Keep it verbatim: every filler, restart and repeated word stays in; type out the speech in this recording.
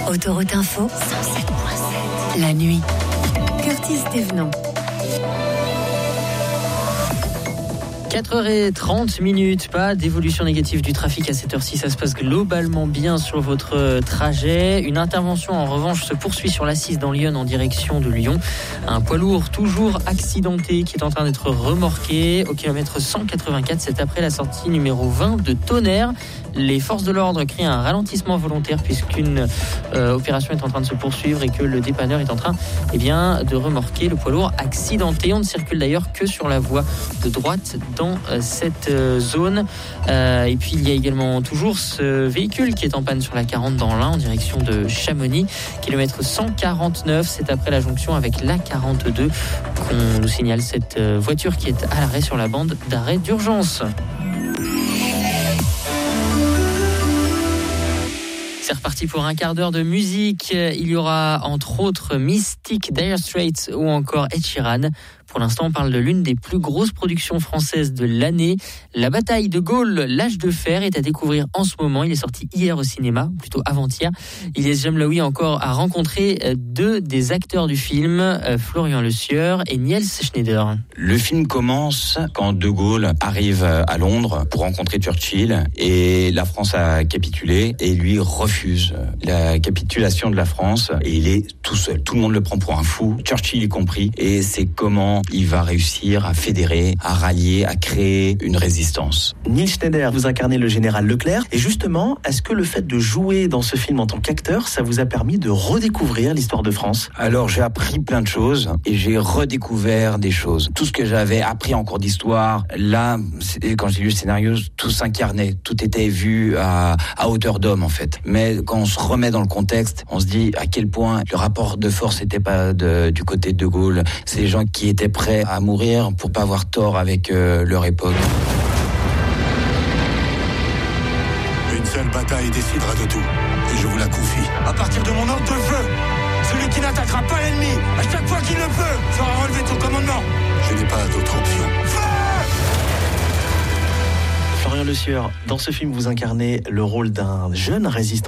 Autoroute Info, cent sept point sept. La nuit. Curtis Thévenot. quatre heures trente minutes, pas d'évolution négative du trafic à cette heure-ci, ça se passe globalement bien sur votre trajet. Une intervention en revanche se poursuit sur l'A six dans Lyon en direction de Lyon. Un poids lourd toujours accidenté qui est en train d'être remorqué au kilomètre cent quatre-vingt-quatre, c'est après la sortie numéro vingt de Tonnerre. Les forces de l'ordre crient un ralentissement volontaire puisqu'une euh, opération est en train de se poursuivre et que le dépanneur est en train eh bien, de remorquer le poids lourd accidenté. On ne circule d'ailleurs que sur la voie de droite dans euh, cette euh, zone. Euh, et puis il y a également toujours ce véhicule qui est en panne sur la quarante dans l'Ain en direction de Chamonix. Kilomètre cent quarante-neuf, c'est après la jonction avec l'A quarante-deux qu'on nous signale cette euh, voiture qui est à l'arrêt sur la bande d'arrêt d'urgence. C'est reparti pour un quart d'heure de musique. Il y aura entre autres Mystique, Dire Straits ou encore Ed Sheeran. Pour l'instant, on parle de l'une des plus grosses productions françaises de l'année. La bataille de Gaulle, l'âge de fer, est à découvrir en ce moment. Il est sorti hier au cinéma, plutôt avant-hier. Ilyes Jamlaoui encore a rencontré deux des acteurs du film, Florian Le Sieur et Niels Schneider. Le film commence quand De Gaulle arrive à Londres pour rencontrer Churchill et la France a capitulé et lui refuse la capitulation de la France et il est tout seul. Tout le monde le prend pour un fou, Churchill y compris, et c'est comment il va réussir à fédérer, à rallier, à créer une résistance. Niels Schneider, vous incarnez le général Leclerc. Et justement, est-ce que le fait de jouer dans ce film en tant qu'acteur, ça vous a permis de redécouvrir l'histoire de France ? Alors, j'ai appris plein de choses et j'ai redécouvert des choses. Tout ce que j'avais appris en cours d'histoire, là, quand j'ai lu le scénario, tout s'incarnait. Tout était vu à, à hauteur d'homme, en fait. Mais quand on se remet dans le contexte, on se dit à quel point le rapport de force n'était pas de, du côté de De Gaulle. C'est les gens qui étaient prêts à mourir pour pas avoir tort avec euh, leur époque. Une seule bataille décidera de tout, et je vous la confie. À partir de mon ordre de feu, celui qui n'attaquera pas l'ennemi, à chaque fois qu'il le peut, fera relever ton commandement. Je n'ai pas d'autre option. Feu ! Florian Le Sieur, dans ce film, vous incarnez le rôle d'un jeune résistant